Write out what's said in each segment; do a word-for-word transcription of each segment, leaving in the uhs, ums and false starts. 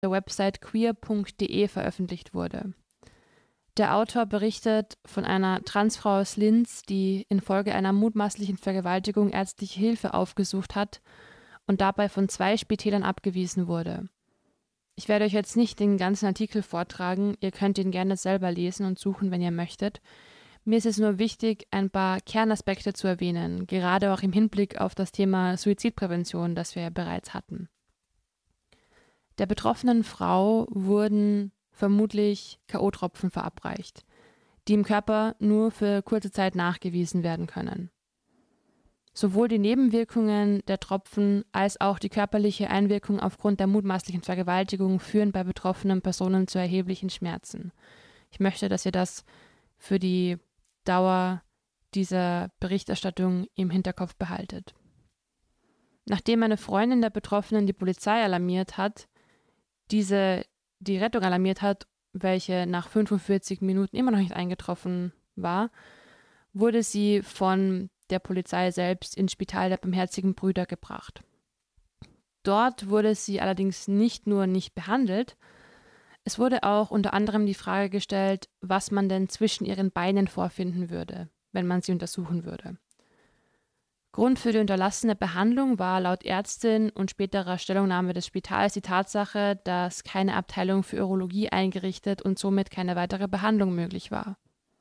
der Website queer punkt de veröffentlicht wurde. Der Autor berichtet von einer Transfrau aus Linz, die infolge einer mutmaßlichen Vergewaltigung ärztliche Hilfe aufgesucht hat und dabei von zwei Spitälern abgewiesen wurde. Ich werde euch jetzt nicht den ganzen Artikel vortragen, ihr könnt ihn gerne selber lesen und suchen, wenn ihr möchtet. Mir ist es nur wichtig, ein paar Kernaspekte zu erwähnen, gerade auch im Hinblick auf das Thema Suizidprävention, das wir ja bereits hatten. Der betroffenen Frau wurden vermutlich K O-Tropfen verabreicht, die im Körper nur für kurze Zeit nachgewiesen werden können. Sowohl die Nebenwirkungen der Tropfen als auch die körperliche Einwirkung aufgrund der mutmaßlichen Vergewaltigung führen bei betroffenen Personen zu erheblichen Schmerzen. Ich möchte, dass ihr das für die Dauer dieser Berichterstattung im Hinterkopf behaltet. Nachdem eine Freundin der Betroffenen die Polizei alarmiert hat, diese die Rettung alarmiert hat, welche nach fünfundvierzig Minuten immer noch nicht eingetroffen war, wurde sie von der Polizei selbst ins Spital der Barmherzigen Brüder gebracht. Dort wurde sie allerdings nicht nur nicht behandelt, es wurde auch unter anderem die Frage gestellt, was man denn zwischen ihren Beinen vorfinden würde, wenn man sie untersuchen würde. Grund für die unterlassene Behandlung war laut Ärztin und späterer Stellungnahme des Spitals die Tatsache, dass keine Abteilung für Urologie eingerichtet und somit keine weitere Behandlung möglich war.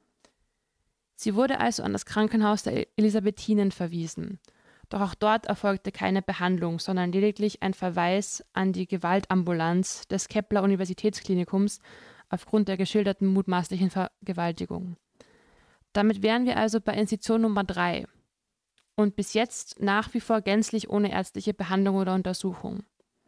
Sie wurde also an das Krankenhaus der Elisabethinen verwiesen. Doch auch dort erfolgte keine Behandlung, sondern lediglich ein Verweis an die Gewaltambulanz des Kepler Universitätsklinikums aufgrund der geschilderten mutmaßlichen Vergewaltigung. Damit wären wir also bei Institution Nummer drei. Und bis jetzt nach wie vor gänzlich ohne ärztliche Behandlung oder Untersuchung.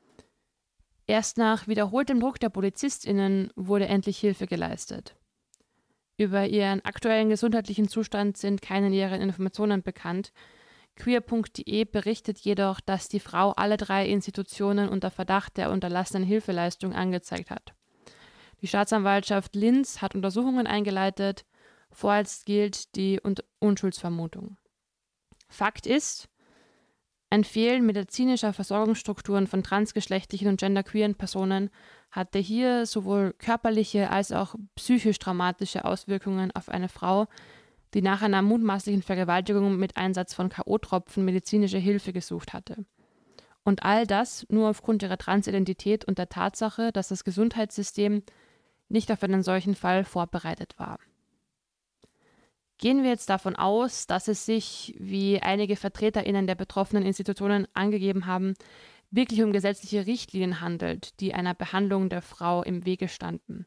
Erst nach wiederholtem Druck der PolizistInnen wurde endlich Hilfe geleistet. Über ihren aktuellen gesundheitlichen Zustand sind keine näheren Informationen bekannt. queer punkt de berichtet jedoch, dass die Frau alle drei Institutionen unter Verdacht der unterlassenen Hilfeleistung angezeigt hat. Die Staatsanwaltschaft Linz hat Untersuchungen eingeleitet, vorerst gilt die Unschuldsvermutung. Fakt ist, ein Fehlen medizinischer Versorgungsstrukturen von transgeschlechtlichen und genderqueeren Personen hatte hier sowohl körperliche als auch psychisch traumatische Auswirkungen auf eine Frau, die nach einer mutmaßlichen Vergewaltigung mit Einsatz von K O-Tropfen medizinische Hilfe gesucht hatte. Und all das nur aufgrund ihrer Transidentität und der Tatsache, dass das Gesundheitssystem nicht auf einen solchen Fall vorbereitet war. Gehen wir jetzt davon aus, dass es sich, wie einige VertreterInnen der betroffenen Institutionen angegeben haben, wirklich um gesetzliche Richtlinien handelt, die einer Behandlung der Frau im Wege standen.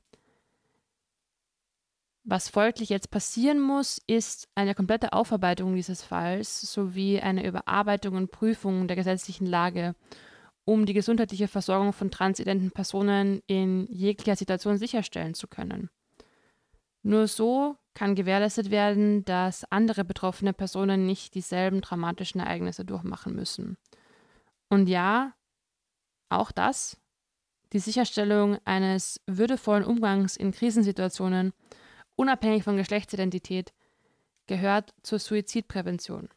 Was folglich jetzt passieren muss, ist eine komplette Aufarbeitung dieses Falls sowie eine Überarbeitung und Prüfung der gesetzlichen Lage, um die gesundheitliche Versorgung von transidenten Personen in jeglicher Situation sicherstellen zu können. Nur so kann gewährleistet werden, dass andere betroffene Personen nicht dieselben traumatischen Ereignisse durchmachen müssen. Und ja, auch das, die Sicherstellung eines würdevollen Umgangs in Krisensituationen, unabhängig von Geschlechtsidentität, gehört zur Suizidprävention.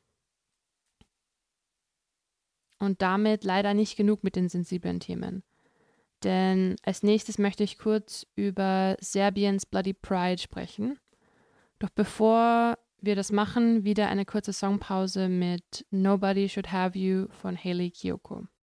Und damit leider nicht genug mit den sensiblen Themen. Denn als nächstes möchte ich kurz über Serbiens Bloody Pride sprechen. Doch bevor wir das machen, wieder eine kurze Songpause mit Nobody Should Have You von Hayley Kiyoko.